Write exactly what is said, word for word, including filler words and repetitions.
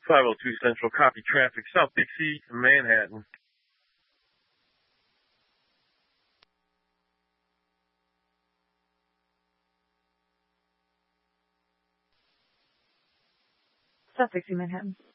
five oh two Central, copy traffic, South Dixie, Manhattan. South Dixie, Manhattan.